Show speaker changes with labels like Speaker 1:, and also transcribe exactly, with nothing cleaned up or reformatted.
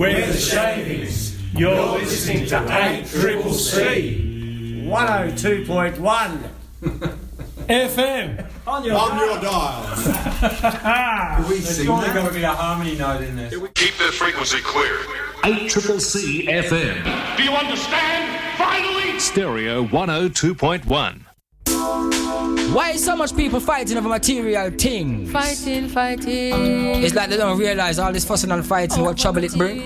Speaker 1: where the shame is. You're listening to eight Triple C.
Speaker 2: one oh two point one
Speaker 1: F M.
Speaker 3: On your,
Speaker 4: on your dial.
Speaker 3: we There's surely got to be a harmony note in this.
Speaker 5: Keep the frequency clear.
Speaker 6: eight Triple C F M.
Speaker 5: Do you understand? Finally!
Speaker 6: Stereo one oh two point one.
Speaker 7: Why is so much people fighting over material things?
Speaker 8: Fighting, fighting.
Speaker 7: It's like they don't realise all this fussing and fighting, what trouble it brings.